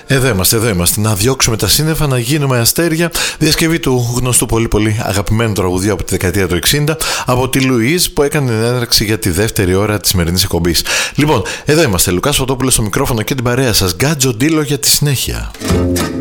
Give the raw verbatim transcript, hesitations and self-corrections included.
Εδώ είμαστε, εδώ είμαστε. Να διώξουμε τα σύννεφα, να γίνουμε αστέρια. Διασκευή του γνωστού πολύ πολύ αγαπημένου τραγουδιού από τη δεκαετία του εξήντα από τη Λουίζ, που έκανε την έναρξη για τη δεύτερη ώρα της σημερινής εκπομπής. Λοιπόν, εδώ είμαστε. Λουκάς Φωτόπουλος στο μικρόφωνο και την παρέα σας. Γκάτζο Ντίλο για τη συνέχεια.